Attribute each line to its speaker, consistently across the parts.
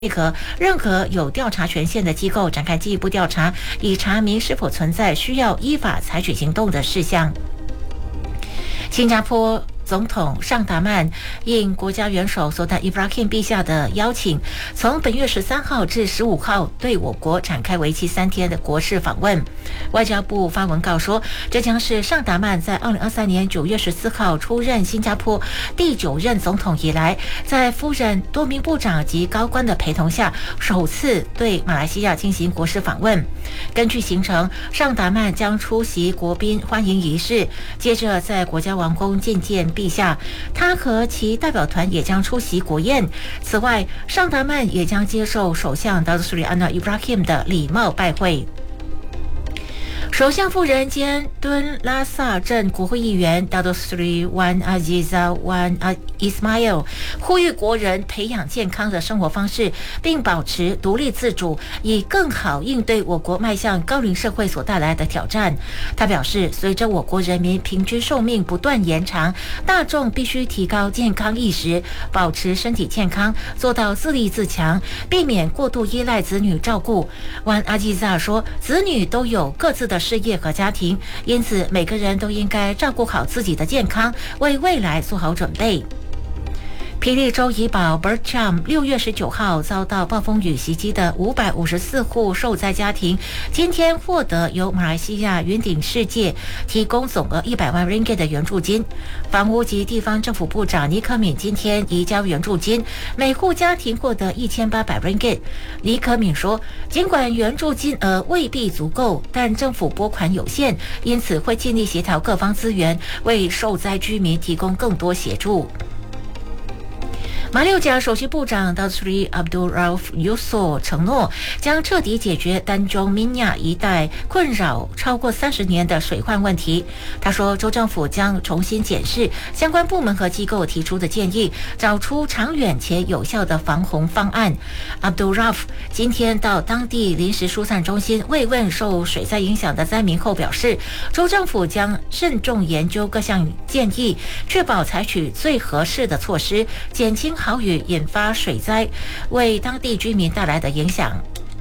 Speaker 1: 配合任何有调查权限的机构展开进一步调查，以查明是否存在需要依法采取行动的事项。新加坡总统尚达曼应国家元首苏丹伊布拉欣陛下的邀请，从本月13号至15号对我国展开为期3天的国事访问。外交部发文告说，这将是尚达曼在2023年9月14号出任新加坡第9任总统以来，在夫人、多名部长及高官的陪同下，首次对马来西亚进行国事访问。根据行程，尚达曼将出席国宾欢迎仪式，接着在国家王宫觐见陛下，他和其代表团也将出席国宴。此外，尚达曼也将接受首相达苏里安娜伊布拉欣的礼貌拜会。首相夫人兼敦拉萨镇国会议员Datuk Seri Wan Azizah Wan Ismail 呼吁国人培养健康的生活方式，并保持独立自主，以更好应对我国迈向高龄社会所带来的挑战。他表示，随着我国人民平均寿命不断延长，大众必须提高健康意识，保持身体健康，做到自立自强，避免过度依赖子女照顾。Wan Azizah 说，子女都有各自的事业和家庭，因此每个人都应该照顾好自己的健康，为未来做好准备。霹雳州怡保 Bercham 6月19号遭到暴风雨袭击的554户受灾家庭，今天获得由马来西亚云顶世界提供总额100万 ringgit 的援助金。房屋及地方政府部长尼可敏今天移交援助金，每户家庭获得1800 ringgit。尼可敏说，尽管援助金额未必足够，但政府拨款有限，因此会尽力协调各方资源，为受灾居民提供更多协助。马六甲首席部长Datuk Seri Abdul Rauf Yusof 承诺将彻底解决丹中敏雅一带困扰超过30年的水患问题。他说，州政府将重新检视相关部门和机构提出的建议，找出长远且有效的防洪方案。Abdul Rauf 今天到当地临时疏散中心慰问受水灾影响的灾民后表示，州政府将慎重研究各项建议，确保采取最合适的措施，减轻豪雨引发水灾为当地居民带来的影响。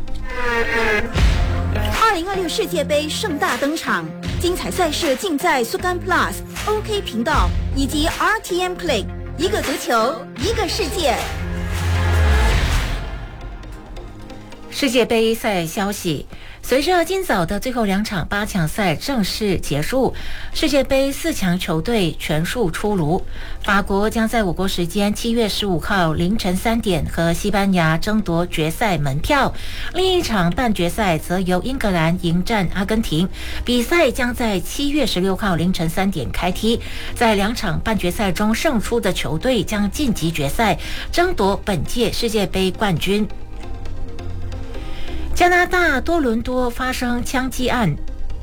Speaker 2: 2026世界杯盛大登场，精彩赛事尽在 Sukan Plus、OK 频道以及 RTM Play， 一个足球，一个世界。
Speaker 1: 世界杯赛消息，随着今早的最后2场8强赛正式结束，世界杯4强球队全数出炉。法国将在我国时间7月15号凌晨3点和西班牙争夺决赛门票，另一场半决赛则由英格兰迎战阿根廷。比赛将在7月16号凌晨3点开踢，在2场半决赛中胜出的球队将晋级决赛，争夺本届世界杯冠军。加拿大多伦多发生枪击案，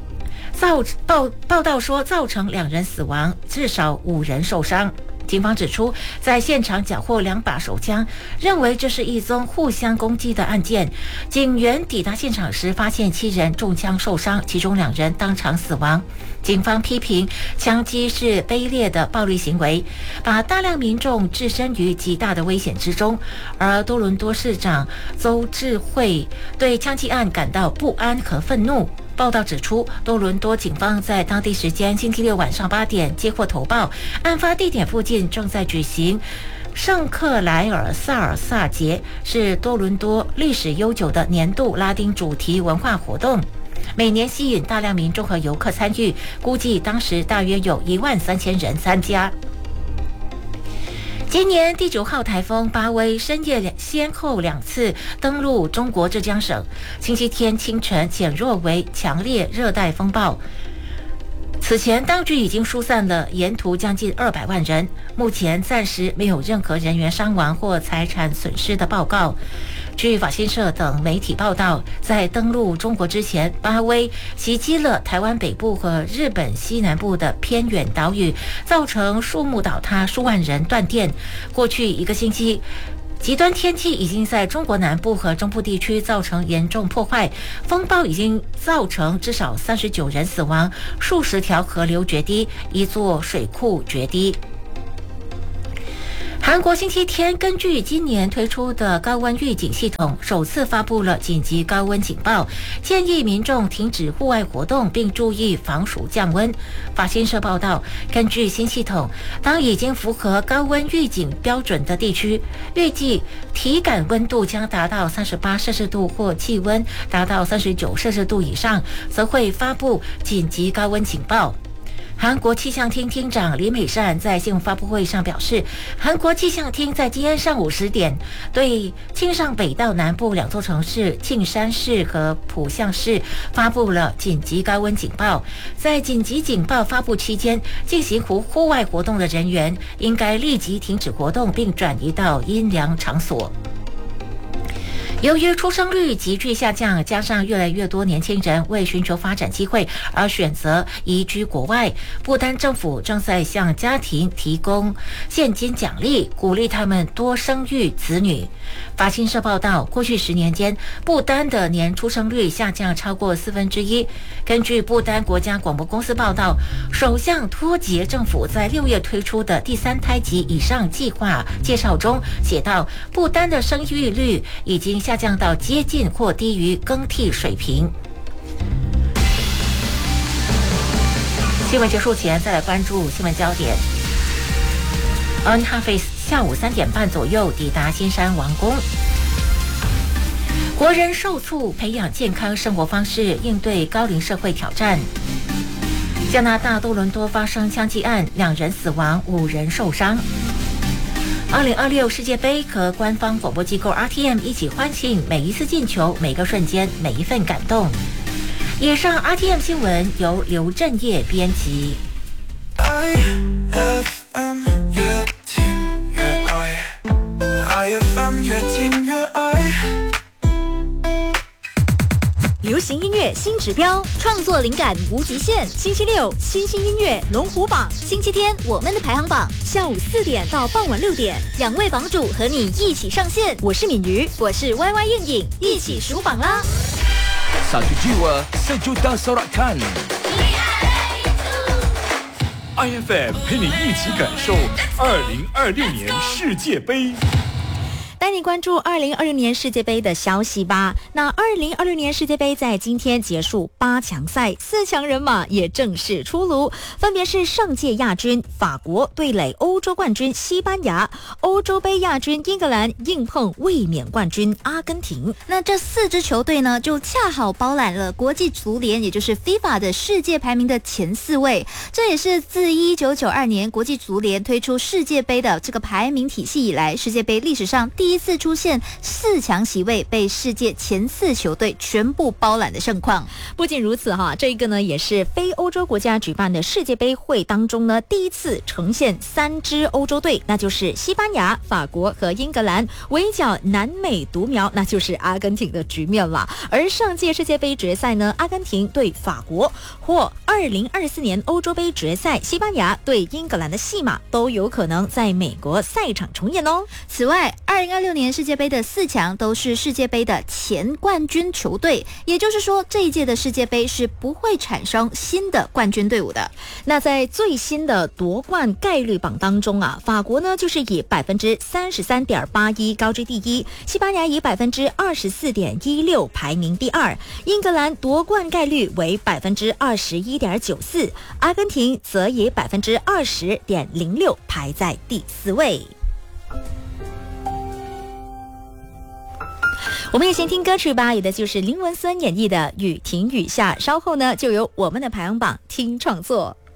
Speaker 1: 报道说造成2人死亡，至少5人受伤。警方指出，在现场缴获2把手枪，认为这是一宗互相攻击的案件。警员抵达现场时，发现7人中枪受伤，其中2人当场死亡。警方批评枪击是卑劣的暴力行为，把大量民众置身于极大的危险之中。而多伦多市长邹智慧对枪击案感到不安和愤怒。报道指出，多伦多警方在当地时间星期六晚上8点接获投报，案发地点附近正在举行圣克莱尔萨尔萨节，是多伦多历史悠久的年度拉丁主题文化活动，每年吸引大量民众和游客参与，估计当时大约有13000人参加。今年第9号台风巴威深夜先后2次登陆中国浙江省，星期天清晨减弱为强烈热带风暴。此前当局已经疏散了沿途将近200万人，目前暂时没有任何人员伤亡或财产损失的报告。据法新社等媒体报道，在登陆中国之前，巴威袭击了台湾北部和日本西南部的偏远岛屿，造成树木倒塌，数万人断电。过去1个星期，极端天气已经在中国南部和中部地区造成严重破坏，风暴已经造成至少39人死亡，数十条河流决堤，1座水库决堤。 韩国星期天根据今年推出的高温预警系统，首次发布了紧急高温警报，建议民众停止户外活动，并注意防暑降温。法新社报道，根据新系统，当已经符合高温预警标准的地区，预计体感温度将达到38摄氏度或气温达到39摄氏度以上，则会发布紧急高温警报。韩国气象厅厅长李美善在新闻发布会上表示，韩国气象厅在今天上午10点对庆尚北道南部2座城市庆山市和浦项市发布了紧急高温警报。在紧急警报发布期间，进行户外活动的人员应该立即停止活动，并转移到阴凉场所。由于出生率急剧下降，加上越来越多年轻人为寻求发展机会而选择移居国外，不丹政府正在向家庭提供现金奖励，鼓励他们多生育子女。法新社报道，过去10年间，不丹的年出生率下降超过1/4。根据不丹国家广播公司报道，首相托杰政府在6月推出的第3胎及以上计划介绍中写道，不丹的生育率已经下降到接近或低于更替水平。新闻结束前，再来关注新闻焦点。恩哈菲斯下午3点半左右抵达新山王宫。国人受促培养健康生活方式，应对高龄社会挑战。加拿大多伦多发生枪击案，2人死亡，5人受伤。2026世界杯和官方广播机构 RTM 一起欢庆每一次进球、每个瞬间、每一份感动。以上 RTM 新闻由刘振业编辑。
Speaker 2: 流行音乐新指标，创作灵感无极限。星期六新兴音乐龙虎榜，星期天我们的排行榜，下午4点到傍晚6点，2位榜主和你一起上线。我是敏瑜，我是 YY 应影，一起数榜啦
Speaker 3: ！Satu jiwa, sejuta sorakan. IFM 陪你一起感受2026年世界杯。
Speaker 2: 带你关注2026年世界杯的消息吧。那2026年世界杯在今天结束8强赛，4强人马也正式出炉，分别是上届亚军法国对垒欧洲冠军西班牙，欧洲杯亚军英格兰硬碰卫冕冠军阿根廷。那这4支球队呢，就恰好包揽了国际足联，也就是 FIFA 的世界排名的前4位。这也是自1992年国际足联推出世界杯的这个排名体系以来，世界杯历史上第一次出现4强席位被世界前4球队全部包揽的盛况。不仅如此这个呢也是非欧洲国家举办的世界杯会当中呢第一次呈现3支欧洲队，那就是西班牙、法国和英格兰，围剿南美独苗，那就是阿根廷的局面了。而上届世界杯决赛呢，阿根廷对法国，或2024年欧洲杯决赛西班牙对英格兰的戏码都有可能在美国赛场重演哦。此外，2026年世界杯的4强都是世界杯的前冠军球队，也就是说这一届的世界杯是不会产生新的冠军队伍的。那在最新的夺冠概率榜当中法国呢就是以 33.81% 高居第一，西班牙以 24.16% 排名第2，英格兰夺冠概率为 21.94%， 阿根廷则以 20.06% 排在第4位。我们也先听歌曲吧，有的就是林文森演绎的《雨停雨下》，稍后呢就由我们的排行榜听创作。